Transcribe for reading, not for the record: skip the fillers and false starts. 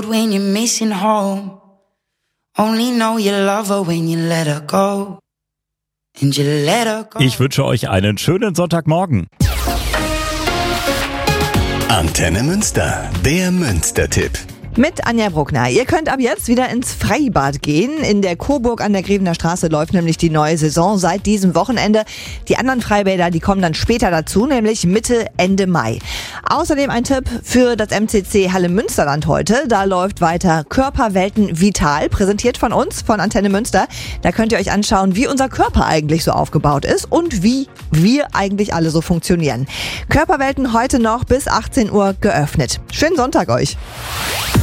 When you're missing home, only know you love her when you let her go. And you let her go. Ich wünsche euch einen schönen Sonntagmorgen. Antenne Münster, der Münster-Tipp. Mit Anja Bruckner. Ihr könnt ab jetzt wieder ins Freibad gehen. In der Coburg an der Grevener Straße läuft nämlich die neue Saison seit diesem Wochenende. Die anderen Freibäder, die kommen dann später dazu, nämlich Mitte, Ende Mai. Außerdem ein Tipp für das MCC Halle Münsterland heute. Da läuft weiter Körperwelten Vital, präsentiert von uns, von Antenne Münster. Da könnt ihr euch anschauen, wie unser Körper eigentlich so aufgebaut ist und wie wir eigentlich alle so funktionieren. Körperwelten heute noch bis 18 Uhr geöffnet. Schönen Sonntag euch.